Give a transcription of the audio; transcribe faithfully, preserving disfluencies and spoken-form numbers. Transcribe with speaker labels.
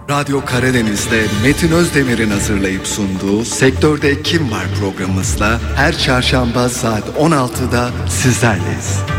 Speaker 1: Radyo Karadeniz'de Metin Özdemir'in hazırlayıp sunduğu Sektörde Kim Var programımızla her çarşamba saat on altıda sizlerleyiz.